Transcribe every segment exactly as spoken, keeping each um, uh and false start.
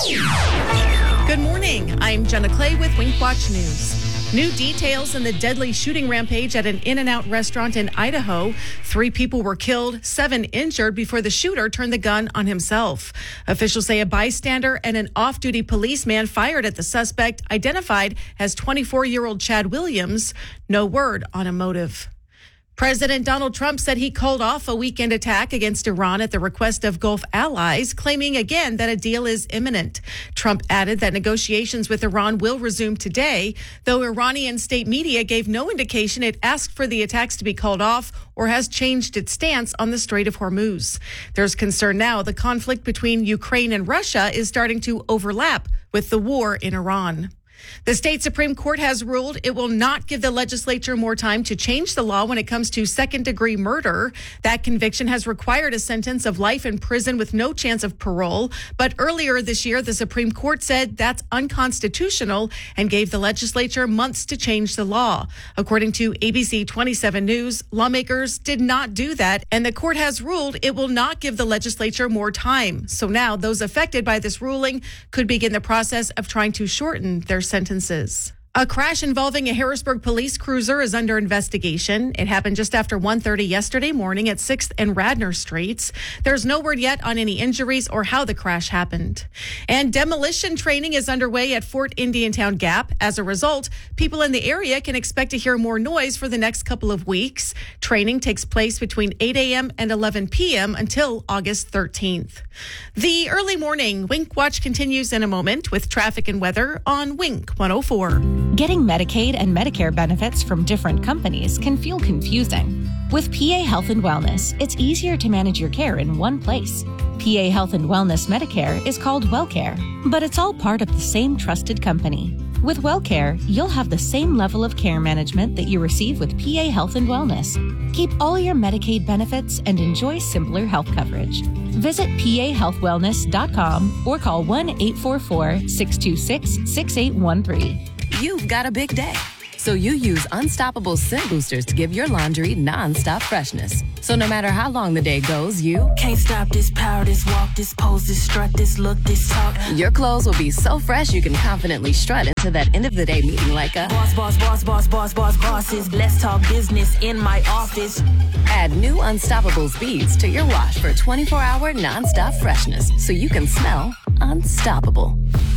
Good morning. I'm Jenna Clay with Wink Watch News. New details in the deadly shooting rampage at an In-N-Out restaurant in Idaho. Three people were killed, seven injured before the shooter turned the gun on himself. Officials say a bystander and an off-duty policeman fired at the suspect, identified as twenty-four-year-old Chad Williams. No word on a motive. President Donald Trump said he called off a weekend attack against Iran at the request of Gulf allies, claiming again that a deal is imminent. Trump added that negotiations with Iran will resume today, though Iranian state media gave no indication it asked for the attacks to be called off or has changed its stance on the Strait of Hormuz. There's concern now the conflict between Ukraine and Russia is starting to overlap with the war in Iran. The state Supreme Court has ruled it will not give the legislature more time to change the law when it comes to second-degree murder. That conviction has required a sentence of life in prison with no chance of parole. But earlier this year, the Supreme Court said that's unconstitutional and gave the legislature months to change the law. According to A B C twenty-seven News, lawmakers did not do that, and the court has ruled it will not give the legislature more time. So now those affected by this ruling could begin the process of trying to shorten their sentences. A crash involving a Harrisburg police cruiser is under investigation. It happened just after one thirty yesterday morning at sixth and Radnor Streets. There's no word yet on any injuries or how the crash happened. And demolition training is underway at Fort Indiantown Gap. As a result, people in the area can expect to hear more noise for the next couple of weeks. Training takes place between eight a.m. and eleven p.m. until August thirteenth. The early morning Wink Watch continues in a moment with traffic and weather on Wink one oh four. Getting Medicaid and Medicare benefits from different companies can feel confusing. With P A Health and Wellness, it's easier to manage your care in one place. P A Health and Wellness Medicare is called WellCare, but it's all part of the same trusted company. With WellCare, you'll have the same level of care management that you receive with P A Health and Wellness. Keep all your Medicaid benefits and enjoy simpler health coverage. Visit P A health wellness dot com or call one eight four four, six two six, six eight one three. You've got a big day, so you use Unstoppable Scent Boosters to give your laundry non-stop freshness. So no matter how long the day goes, you can't stop this power, this walk, this pose, this strut, this look, this talk. Your clothes will be so fresh you can confidently strut into that end of the day meeting like a boss, boss, boss, boss, boss, boss, bosses. Let's talk business in my office. Add new Unstoppable beads to your wash for twenty-four hour non-stop freshness so you can smell unstoppable.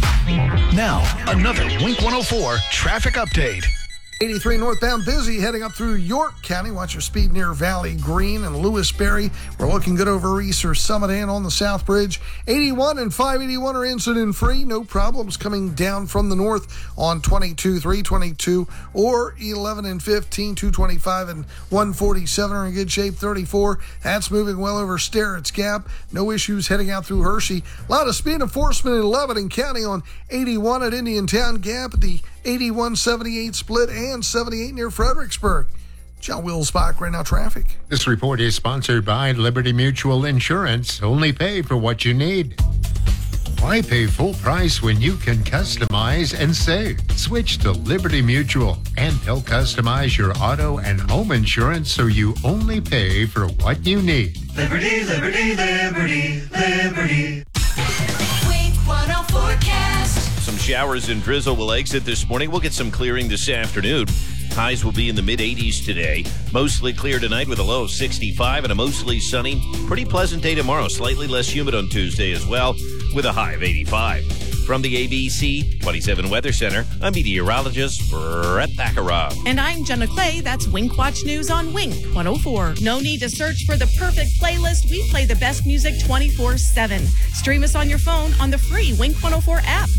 Now, another Wink one oh four traffic update. eighty-three northbound busy heading up through York County. Watch your speed near Valley Green and Lewisberry. We're looking good over Easter Summit and on the South Bridge. eighty-one and five eighty-one are incident free. No problems coming down from the north on twenty-two, three twenty-two or eleven and fifteen. two twenty-five and one forty-seven are in good shape. thirty-four, that's moving well over Sterrett's Gap. No issues heading out through Hershey. A lot of speed enforcement in Lebanon County on eighty-one at Indiantown Gap at the eighty-one seventy-eight split and seventy-eight near Fredericksburg. John Wills-Bach, right now traffic. This report is sponsored by Liberty Mutual Insurance. Only pay for what you need. Why pay full price when you can customize and save? Switch to Liberty Mutual and they'll customize your auto and home insurance so you only pay for what you need. Liberty, Liberty, Liberty, Liberty. Wink one oh forecast. Some showers and drizzle will exit this morning. We'll get some clearing this afternoon. Highs will be in the mid eighties today. Mostly clear tonight with a low of sixty-five and a mostly sunny, pretty pleasant day tomorrow. Slightly less humid on Tuesday as well with a high of eighty-five. From the A B C twenty-seven Weather Center, I'm meteorologist Brett Baccarat. And I'm Jenna Clay. That's Wink Watch News on Wink one oh four. No need to search for the perfect playlist. We play the best music twenty-four seven. Stream us on your phone on the free Wink one oh four app.